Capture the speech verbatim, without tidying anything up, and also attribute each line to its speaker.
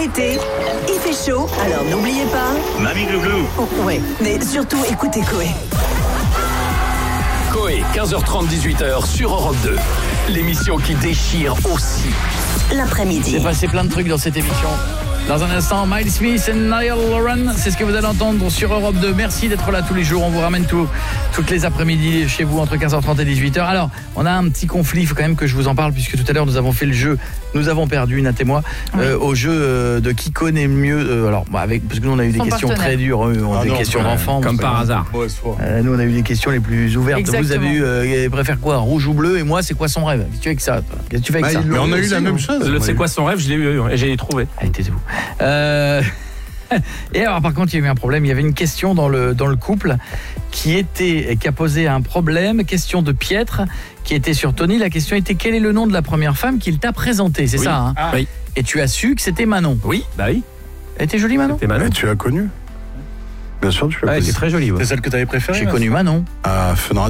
Speaker 1: l'été, il fait chaud, alors n'oubliez pas...
Speaker 2: Mamie Glouglou.
Speaker 1: Oh, ouais, mais surtout écoutez Coé.
Speaker 3: Coé, quinze heures trente, dix-huit heures sur Europe deux. L'émission qui déchire aussi.
Speaker 1: L'après-midi.
Speaker 4: C'est passé plein de trucs dans cette émission. Dans un instant, Miles Smith et Niall Horan, c'est ce que vous allez entendre sur Europe deux. Merci d'être là tous les jours. On vous ramène tout, toutes les après-midi chez vous entre quinze heures trente et dix-huit heures. Alors, on a un petit conflit, il faut quand même que je vous en parle, puisque tout à l'heure, nous avons fait le jeu. Nous avons perdu, Nat et moi, oui. euh, au jeu euh, de qui connaît mieux. Euh, alors, bah, avec, parce que nous, on a eu des Son questions partenaire. très dures, eux, on a ah des non, questions d'enfants.
Speaker 5: Comme par hasard.
Speaker 4: Ouais, euh, nous, on a eu des questions les plus ouvertes.
Speaker 6: Exactement.
Speaker 4: Vous avez eu, euh, préfère quoi, rouge ou bleu? Et moi, c'est quoi son rêve? Qu'est-ce que tu fais avec ça? Qu'est-ce que tu fais avec
Speaker 5: bah,
Speaker 4: ça?
Speaker 5: Mais on a eu la même chose.
Speaker 7: Le, c'est quoi son rêve? Je l'ai eu et j'ai trouvé.
Speaker 4: Allez, taisez-vous. Euh... Et alors par contre il y a eu un problème, il y avait une question dans le, dans le couple qui était qui a posé un problème, question de Pietre qui était sur Tony. La question était quel est le nom de la première femme qu'il t'a présentée, c'est
Speaker 7: oui.
Speaker 4: ça hein
Speaker 7: ah. Oui.
Speaker 4: Et tu as su que c'était Manon.
Speaker 7: Oui, bah oui.
Speaker 4: Elle était jolie Manon.
Speaker 7: C'était Manon.
Speaker 5: Mais tu l'as connue. Bien sûr tu l'as
Speaker 7: ah,
Speaker 5: connue.
Speaker 7: Elle était très jolie. Ouais.
Speaker 2: C'est celle que tu avais préférée.
Speaker 4: J'ai connu Manon.
Speaker 5: À Fun Radio.